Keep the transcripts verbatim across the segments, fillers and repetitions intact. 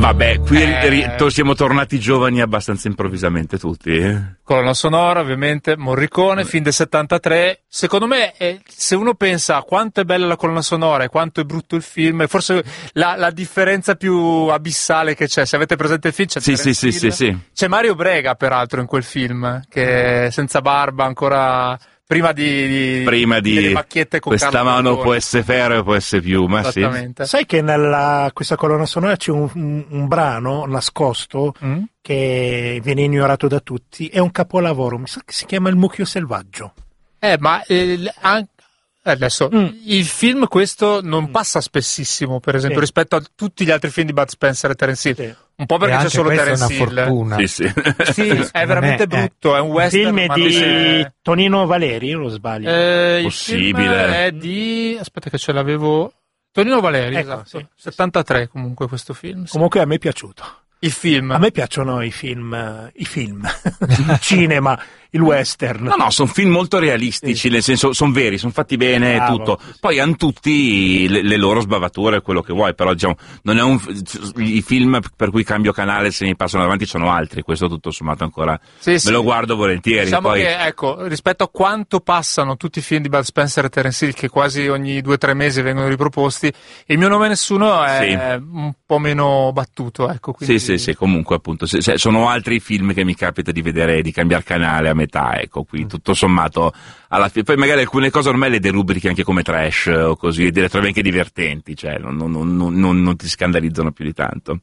Vabbè, qui Eh. ri- to- siamo tornati giovani abbastanza improvvisamente tutti. eh. Colonna sonora, ovviamente, Morricone, film del settantatré. Secondo me, eh, se uno pensa a quanto è bella la colonna sonora e quanto è brutto il film, è forse la, la differenza più abissale che c'è. Se avete presente il film, c'è Sì, Terence sì, sì, Hill. sì, sì. C'è Mario Brega, peraltro, in quel film, che è senza barba, ancora prima di, di Prima delle di macchiette con questa Carlo mano Boldoni. può essere ferro e può essere più, ma sì. Esattamente. Sai che nella questa colonna sonora c'è un, un, un brano nascosto Mm? che viene ignorato da tutti, è un capolavoro, mi sa che si chiama Il mucchio selvaggio. Eh, ma eh, l- an- eh, adesso Mm. il film questo non passa spessissimo, per esempio, Sì. rispetto a tutti gli altri film di Bud Spencer e Terence Hill. Sì. Un po' E perché c'è anche solo questa è Terence una Hill. fortuna. Sì, sì. Sì, è veramente è- brutto, è un Il western. film è ma di non è- Tonino Valeri, non sbaglio. Eh, il Possibile. film è di... aspetta che ce l'avevo... Tonino Valeri, Ecco, esatto. sì. settantatré comunque questo film. sì. Comunque a me è piaciuto. Il film. A me piacciono i film, eh, i film, il cinema, il western. No, no, sono film molto realistici, Sì. nel senso, sono veri, sono fatti bene e Bravo. tutto. Poi hanno tutti le, le loro sbavature, quello che vuoi, però diciamo, non è un, i film per cui cambio canale se mi passano davanti sono altri, questo tutto sommato ancora Sì, me sì. lo guardo volentieri. Diciamo poi... che, ecco, rispetto a quanto passano tutti i film di Bud Spencer e Terence Hill, che quasi ogni due o tre mesi vengono riproposti, il mio nome nessuno è un po' meno battuto, ecco. Quindi... Sì, sì, sì, comunque appunto, se, se sono altri film che mi capita di vedere, di cambiare canale a metà, ecco, qui tutto sommato alla fine, poi magari alcune cose ormai le derubrichi anche come trash o così, e le trovi anche divertenti, cioè non, non, non, non, non ti scandalizzano più di tanto.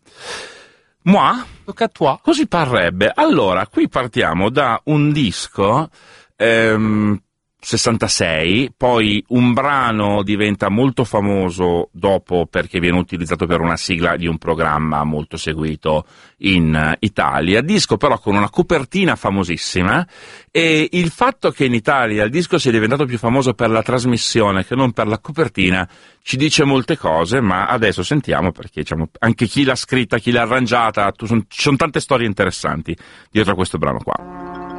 Moi? Tocca a toi. Così parrebbe. Allora, qui partiamo da un disco ehm, sessantasei, poi un brano diventa molto famoso dopo perché viene utilizzato per una sigla di un programma molto seguito in uh, Italia, disco però con una copertina famosissima, e il fatto che in Italia il disco sia diventato più famoso per la trasmissione che non per la copertina ci dice molte cose, ma adesso sentiamo perché diciamo, anche chi l'ha scritta, chi l'ha arrangiata, tu, son, ci sono tante storie interessanti dietro a questo brano qua.